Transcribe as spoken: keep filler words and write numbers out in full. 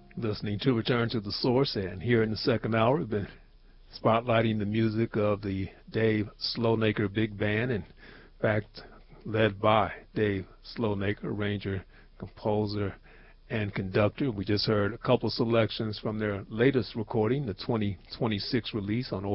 Listening to Return to the Source, and here in the second hour we've been spotlighting the music of the Dave Slonaker Big Band, in fact led by Dave Slonaker, arranger, composer, and conductor. We just heard a couple selections from their latest recording, the twenty twenty-six release on